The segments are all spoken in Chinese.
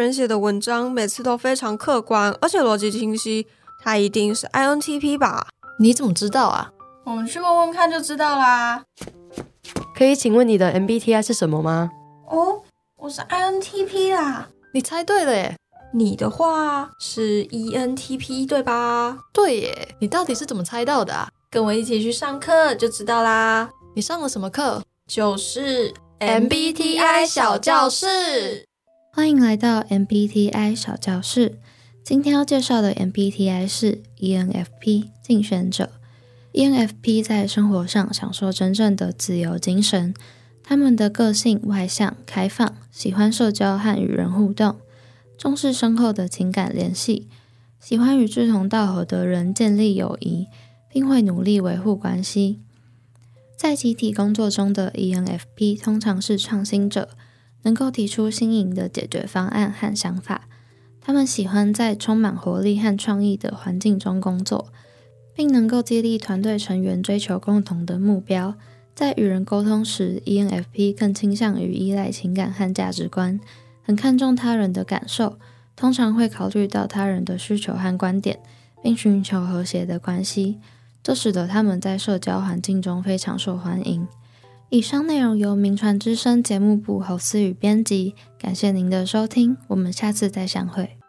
人写的文章每次都非常客观，而且逻辑清晰，他一定是 INTP 吧？ 你怎么知道啊？ 我们去问问看就知道啦。 可以请问你的 MBTI 是什么吗？ 哦，我是 INTP 啦。 你猜对了耶。 你的话是 ENTP 对吧？ 对耶，你到底是怎么猜到的啊？ 跟我一起去上课就知道啦。 你上了什么课？ 就是 MBTI 小教室。 欢迎来到 MBTI 小教室。今天要介绍的 MBTI 是 ENFP 竞选者。ENFP 在生活上享受真正的自由精神，他们的个性外向、开放，喜欢社交和与人互动，重视深厚的情感联系，喜欢与志同道合的人建立友谊，并会努力维护关系。在集体工作中的 ENFP 通常是创新者，能够提出新颖的解决方案和想法。他们喜欢在充满活力和创意的环境中工作，并能够激励团队成员追求共同的目标。在与人沟通时， ENFP 更倾向于依赖情感和价值观，很看重他人的感受，通常会考虑到他人的需求和观点，并寻求和谐的关系。这使得他们在社交环境中非常受欢迎。以上内容由名传之声节目部侯思雨编辑，感谢您的收听，我们下次再相会。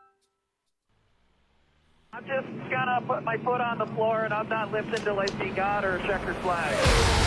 I'm just gonna put my foot on the floor and I'm not lifting till I see God or a checkered flag.